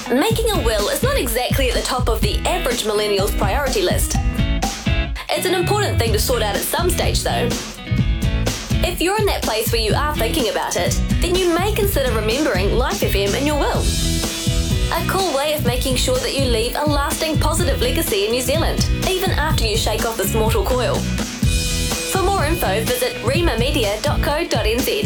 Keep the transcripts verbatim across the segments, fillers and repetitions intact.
Making a will is not exactly at the top of the average millennial's priority list. It's an important thing to sort out at some stage though. If you're in that place where you are thinking about it, then you may consider remembering Life F M in your will. A cool way of making sure that you leave a lasting positive legacy in New Zealand, even after you shake off this mortal coil. For more info, visit rima media dot co dot n z.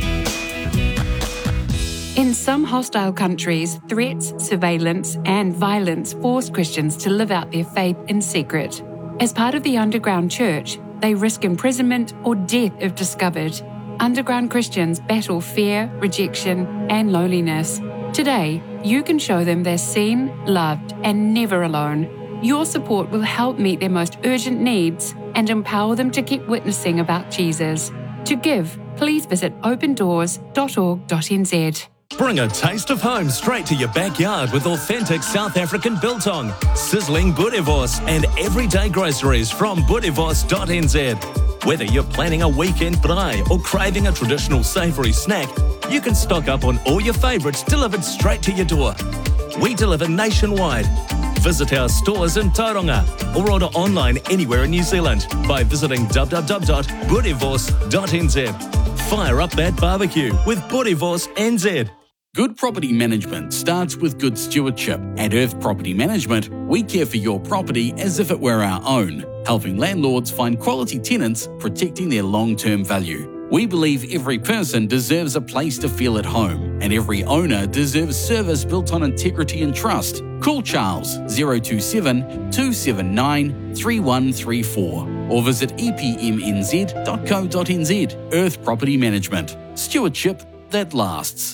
In some hostile countries, threats, surveillance, and violence force Christians to live out their faith in secret. As part of the underground church, they risk imprisonment or death if discovered. Underground Christians battle fear, rejection, and loneliness. Today, you can show them they're seen, loved, and never alone. Your support will help meet their most urgent needs and empower them to keep witnessing about Jesus. To give, please visit open doors dot org dot n z. Bring a taste of home straight to your backyard with authentic South African biltong, sizzling boerewors, and everyday groceries from boerewors dot n z. Whether you're planning a weekend braai or craving a traditional savoury snack, you can stock up on all your favourites delivered straight to your door. We deliver nationwide. Visit our stores in Tauranga or order online anywhere in New Zealand by visiting w w w dot boerewors dot n z. Fire up that barbecue with Boerewors N Z. Good property management starts with good stewardship. At Earth Property Management, we care for your property as if it were our own, helping landlords find quality tenants, protecting their long-term value. We believe every person deserves a place to feel at home, and every owner deserves service built on integrity and trust. Call Charles zero two seven, two seven nine, three one three four or visit e p m n z dot co dot n z. Earth Property Management. Stewardship that lasts.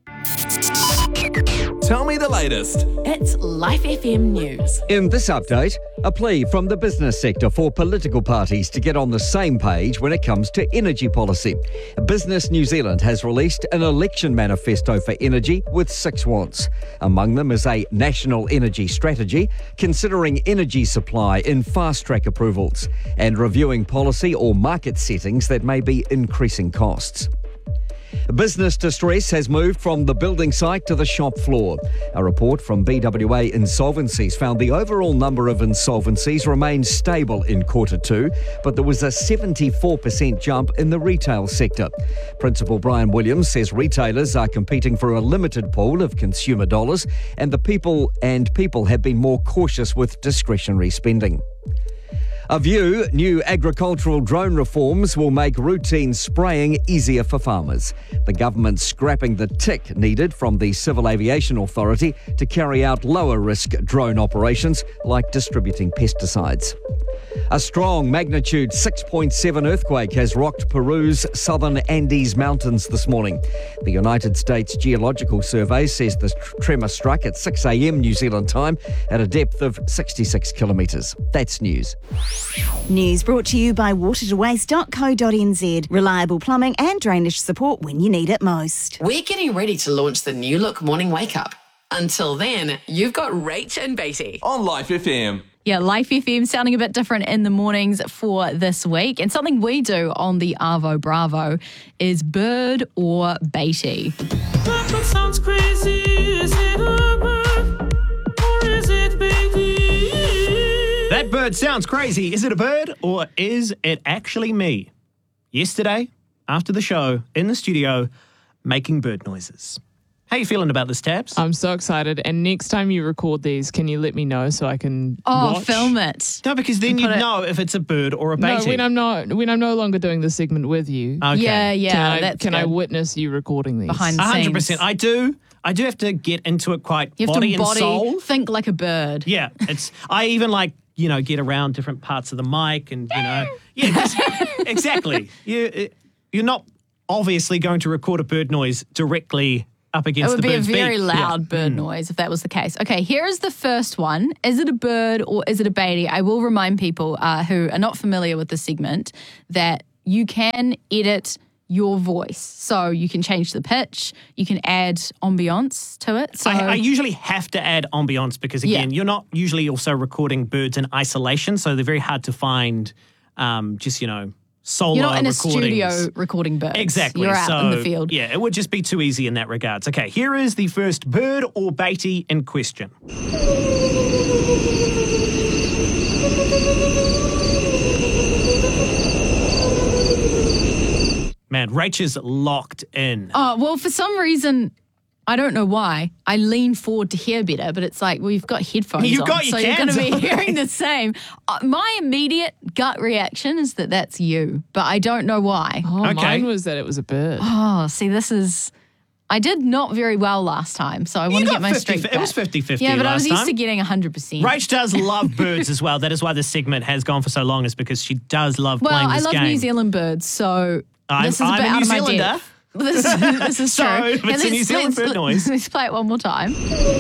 Tell me the latest. It's Life F M News. In this update, a plea from the business sector for political parties to get on the same page when it comes to energy policy. Business New Zealand has released an election manifesto for energy with six wants. Among them is a national energy strategy, considering energy supply in fast-track approvals, and reviewing policy or market settings that may be increasing costs. Business distress has moved from the building site to the shop floor. A report from B W A Insolvencies found the overall number of insolvencies remained stable in quarter two, but there was a seventy-four percent jump in the retail sector. Principal Brian Williams says retailers are competing for a limited pool of consumer dollars, and the people and people have been more cautious with discretionary spending. A View, new agricultural drone reforms will make routine spraying easier for farmers. The government's scrapping the tick needed from the Civil Aviation Authority to carry out lower-risk drone operations like distributing pesticides. A strong magnitude six point seven earthquake has rocked Peru's southern Andes Mountains this morning. The United States Geological Survey says the tremor struck at six a m New Zealand time at a depth of sixty-six kilometres. That's news. News brought to you by water to waste dot co dot n z. Reliable plumbing and drainage support when you need it most. We're getting ready to launch the New Look Morning Wake Up. Until then, you've got Rach and Beatty On Life F M. Yeah, Life F M sounding a bit different in the mornings for this week. And something we do on the Arvo Bravo is Bird or Beatty. That sounds crazy. Is it a bird or is it Beatty? That bird sounds crazy. Is it a bird or is it actually me? Yesterday, after the show, in the studio, making bird noises. How you feeling about this, Tabs? I'm so excited. And next time you record these, can you let me know so I can Oh, watch? film it. No, because then And you'd put it- know if it's a bird or a No, Beatty. when I'm not, when I'm no longer doing the segment with you. Okay. Yeah, yeah, Can I, that's can I good. witness you recording these? Behind the A hundred scenes. percent. I do. I do have to get into it quite You have body to body, and soul. think like a bird. Yeah, it's. I even like you know get around different parts of the mic and you know yeah 'cause- exactly. You you're not obviously going to record a bird noise directly up It against would the be a bird's very beak. loud Yeah. bird noise if that was the case. Okay, here is the first one. Is it a bird or is it a Beatty? I will remind people uh, who are not familiar with the segment that you can edit your voice. So you can change the pitch, you can add ambiance to it. So I, I usually have to add ambiance because, again, Yeah. you're not usually also recording birds in isolation, so they're very hard to find um, just, you know, solo You're not in a recordings. studio recording birds. Exactly. You're out so, in the field. Yeah, it would just be too easy in that regards. Okay, here is the first bird or Beatty in question. Man, Rach is locked in. Oh, well, for some reason, I don't know why, I lean forward to hear better, but it's like, well, you've got headphones You've on, got your so you're going to cans be on. hearing the same. Uh, my immediate gut reaction is that that's you, but I don't know why. Oh, Okay. mine was that it was a bird. Oh, see, this is... I did not very well last time, so I want to got get my fifty streak back. It was fifty-fifty Yeah, but I last was used time. to getting one hundred percent. Rach does love birds as well. That is why this segment has gone for so long, is because she does love Well, playing I this love game. New Zealand birds, so I'm- this is a I'm bit a out New of my Zealander. depth. This, this is So, true. if it's a New let's- Zealand let's- bird noise. Let's play it one more time.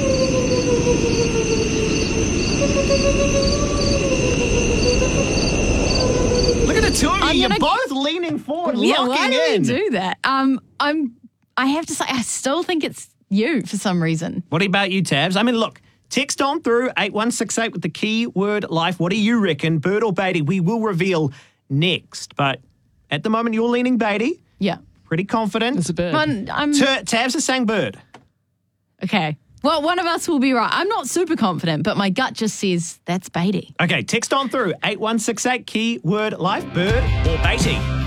Look at the two of you. I'm You're gonna- both leaning forward, Yeah, locking why do in. you do that? Um, I'm. I have to say, I still think it's you for some reason. What about you, Tabs? I mean, look, text on through eight one six eight with the keyword life. What do you reckon, bird or Beatty? We will reveal next. But at the moment, you're leaning Beatty. Yeah. Pretty confident. It's a bird. I'm, I'm T- Tabs is saying bird. okay. Well, one of us will be right. I'm not super confident, but my gut just says that's Beatty. Okay, text on through eight one six eight, keyword life, bird or Beatty.